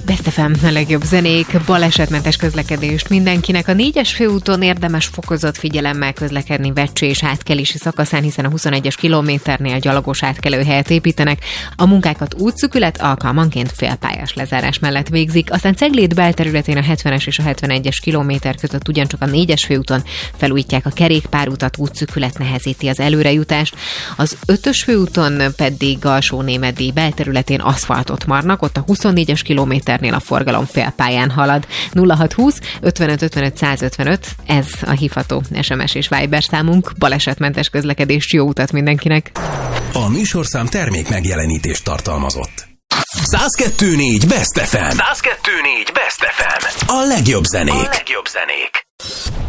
Best FM, a legjobb zenék, balesetmentes közlekedést mindenkinek. A 4-es főúton érdemes fokozott figyelemmel közlekedni Vecső és átkelési szakaszán, hiszen a 21-es kilométernél gyalogos átkelőhelyet építenek. A munkákat útszűkület alkalmanként félpályás lezárás mellett végzik. Aztán Cegléd belterületén a 70-es és a 71-es kilométer között ugyancsak a 4-es főúton felújítják a kerékpárutat, útszűkület nehezíti az előrejutást. Az 5-ös főúton pedig Alsó-Némedi belterületén aszfaltot marnak, ott a 24-es kilométernél a forgalom félpályán halad. 0620 55 55 155, ez a hívható SMS és Viber számunk. Balesetmentes közlekedést, jó utat mindenkinek! A műsorszám termék megjelenítést tartalmazott. 102.4 Best FM. 102.4 Best FM. A legjobb zenék.